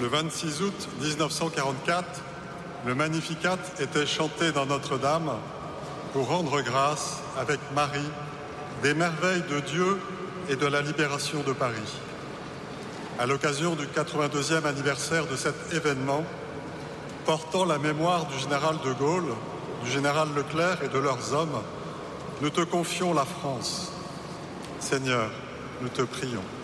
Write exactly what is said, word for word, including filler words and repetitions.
Le vingt-six août mille neuf cent quarante-quatre, le Magnificat était chanté dans Notre-Dame pour rendre grâce, avec Marie, des merveilles de Dieu et de la libération de Paris. À l'occasion du quatre-vingt-deuxième anniversaire de cet événement, portant la mémoire du général de Gaulle, du général Leclerc et de leurs hommes, nous te confions la France. Seigneur, nous te prions.